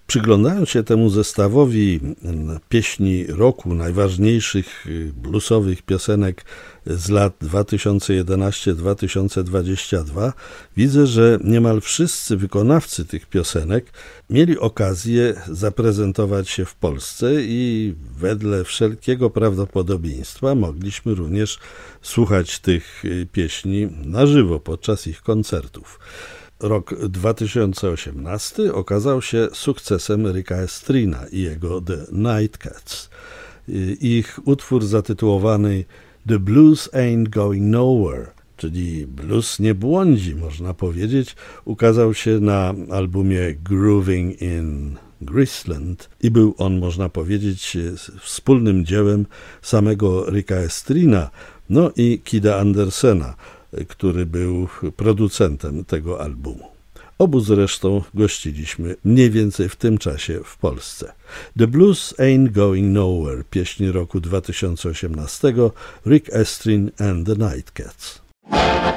Przyglądając się temu zestawowi pieśni roku, najważniejszych bluesowych piosenek z lat 2011-2022, widzę, że niemal wszyscy wykonawcy tych piosenek mieli okazję zaprezentować się w Polsce i wedle wszelkiego prawdopodobieństwa mogliśmy również słuchać tych pieśni na żywo podczas ich koncertów. Rok 2018 okazał się sukcesem Ricka Estrina i jego The Nightcats. Ich utwór zatytułowany The Blues Ain't Going Nowhere, czyli blues nie błądzi, można powiedzieć, ukazał się na albumie Grooving in Graceland i był on, można powiedzieć, wspólnym dziełem samego Ricka Estrina, no i Kida Andersena, który był producentem tego albumu. Obu zresztą gościliśmy mniej więcej w tym czasie w Polsce. The Blues Ain't Going Nowhere, pieśń roku 2018, Rick Estrin and the Nightcats.